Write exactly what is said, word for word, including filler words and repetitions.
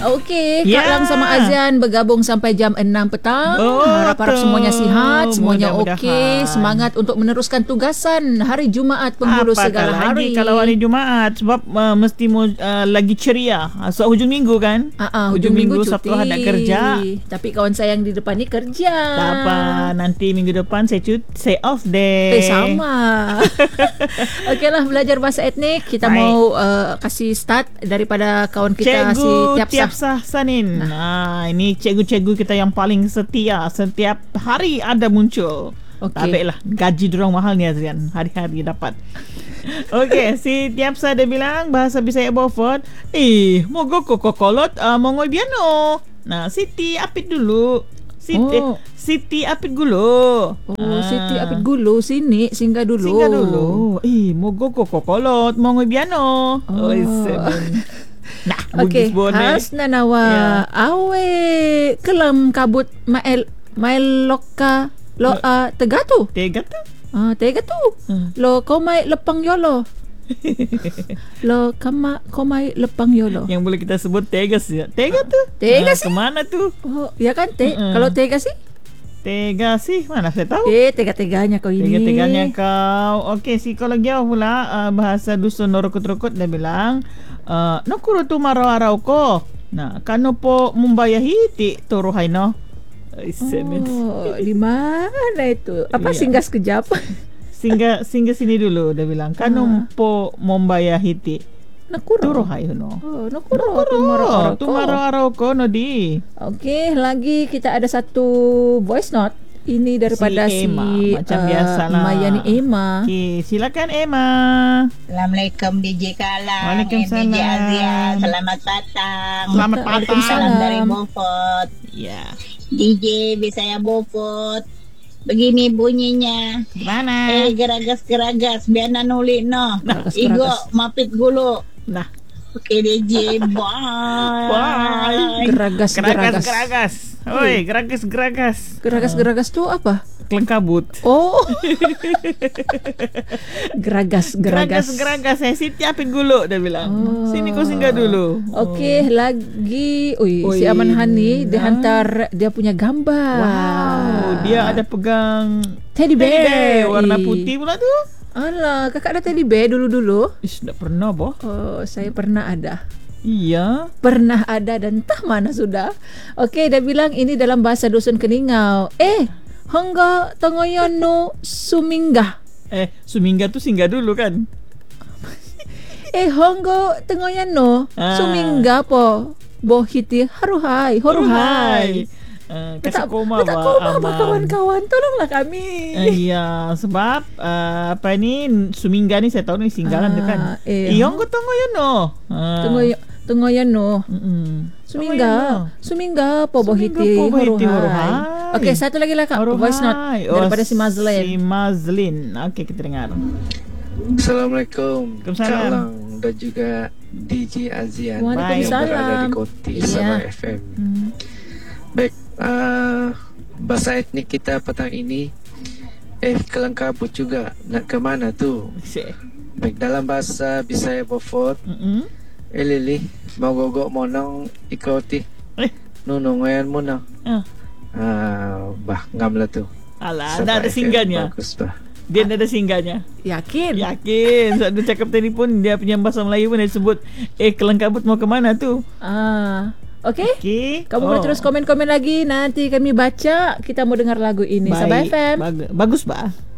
Okey, Ya. Kak Lang sama Azian bergabung sampai jam enam petang. Oh, Harap-harap betul. semuanya sihat, semuanya Mudah-mudahan. okey. Semangat untuk meneruskan tugasan hari Jumaat penghulu Apakah segala lagi hari. kalau hari Jumaat sebab uh, mesti mu, uh, lagi ceria. Uh, so hujung minggu kan? Ah, ah, hujung, minggu, cuti. Sabtu Ahad nak kerja. Tapi kawan saya yang di depan ni kerja. Tak apa, nanti minggu depan saya cuti, saya off day. Eh sama. Okeylah, belajar bahasa etnik. Kita Baik. mau uh, kasih start daripada kawan kita si Cikgu Tiapsah. Tiapsah Sanin. Nah, ini cikgu-cikgu kita yang paling setia. Setiap hari ada muncul. Okey. Tak baiklah, gaji diorang mahal ni Azrian. Hari-hari dapat. Okey, si Tiapsah dia bilang bahasa Bisaya Beaufort. Eh, mogo kokolot uh, mongoi biano. Nah, Siti apit dulu. Siti, Oh. Siti apit gulu. Oh, Siti Apit Gulu sini singgah dulu. Singgah dulu. Eh, mogo kokolot mongoi biano. Oh. Oh, semen. Nah, Okey, bugis boneh. hasna nawa Ya. awe kelam kabut mael mael loka lo uh, tegatu. Tega tu. Ah, tegatu. Hmm. Lo komai lepang yolo. Lo kama komai lepang yolo. Yang boleh kita sebut Tegas ya. Tega tu. Tegas Ah, kemana tu? Oh, ya kan te. Mm-mm. Kalau tega sih? Tega sih, mana saya tahu. Eh, tega-teganya kau ini. Tega-teganya kau. Okey, psikologi awak pula uh, bahasa dusun norokut-rokut dia bilang, uh, nokuro tu maro arau ko. Nah, kano po membayahi ti turuhai no. Semen. Oh, di mana itu? Apa Iya. singgah sekejap? Singgah singgah sini dulu dia bilang, kano po membayahi ti Nakuro. turuhai no. Oh, nakuro. Tumaro Oh, arau tu ko. maro arau ko no di. Okey, lagi kita ada satu voice note. Ini daripada Si si, Emma, macam uh, biasalah. Mayani Emma. Okey, silakan Emma. Assalamualaikum D J Kalang. Waalaikumsalam. D J Azian. Selamat datang. Selamat Waalaikumsalam. patang. Salam dari Beaufort. Ya. D J Bisaya Beaufort. Begini bunyinya. Gimana? Eh geragas-geragas. Biar nuli no. Geragas-geragas. Igo mapit gulu. Nah, Oke D J. Bye. Bye. Geragas, geragas. geragas. Oi, geragas, geragas. Geragas, geragas tu apa? Kelengkabut. Oh. Geragas, geragas. Geragas, geragas. Saya Siti apit gulu dia bilang. Oh. Sini kau singgah dulu. Okey, lagi ui, Ui, si Aman Hani dia nah. hantar dia punya gambar. Wow, dia ada pegang Teddy bear. warna Ih. putih pula tu. Alah, kakak ada teddy bear dulu-dulu. Ish, tak pernah boh. Oh, saya pernah ada. Iya. Pernah ada dan entah mana sudah. Okey, dia bilang ini dalam bahasa dusun Keningau. Eh, hangga tengoyon no suminggah. Eh, Sumingga tu singgah dulu kan? Eh, hangga tengoyon no Ah. suminggah po. Bohiti haruhai, horuhai. Uh, Tak kasih koma tak ba, koma ba aman. kawan-kawan, tolonglah kami. Uh, iya, sebab uh, apa ni Sumingga ni saya tahu ni singgalan Ah, tu kan. eh. Iyong ko tunggu yun no. Uh, Tengoyon tengoyon no. Mm-mm. Sumingga, sumingga po bohiti Sumingga po bohiti horuhai. horuhai. Okey, satu lagi lah kak, voice note Horuhai. Oh, daripada si Mazlin. Si Mazlin. Okey, kita dengar. Assalamualaikum Waalaikumsalam. Kalang dan juga D J Azian Waalaikumsalam. yang berada di Koti Iya. Sabah F M. Hmm. Baik, uh, bahasa etnik kita petang ini eh kelengkabut juga. Nak ke mana tu? Syek. Baik, dalam bahasa Bisaya Beaufort, Mm-mm. eh lili mau gogok monong ikoti Eh, nunung wayan mo na. ah. Ah, bah ngam lah tu. Alah, Sabah dah ada F M, singgahnya. Bagus bah. Dia dah ada singgahnya. Yakin? Yakin. Saat dia cakap tadi pun dia punya bahasa Melayu pun dia sebut eh kelengkabut mau ke mana tu? Ah, okey. Okey. Kamu boleh terus komen-komen lagi. Nanti kami baca. Kita mau dengar lagu ini. Sabah F M. Bagus, bagus bah.